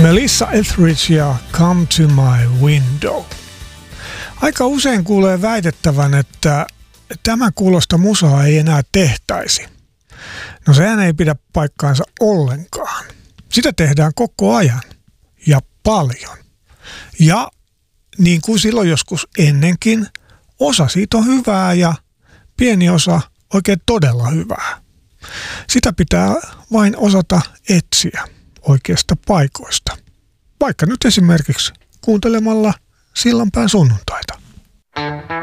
Melissa Etheridge ja Come to My Window. Aika usein kuulee väitettävän, että tämä kuulosta musaa ei enää tehtäisi. No sehän ei pidä paikkaansa ollenkaan. Sitä tehdään koko ajan ja paljon. Ja niin kuin silloin joskus ennenkin, osa siitä on hyvää ja pieni osa oikein todella hyvää. Sitä pitää vain osata etsiä oikeista paikoista. Vaikka nyt esimerkiksi kuuntelemalla Sillanpään sunnuntaita.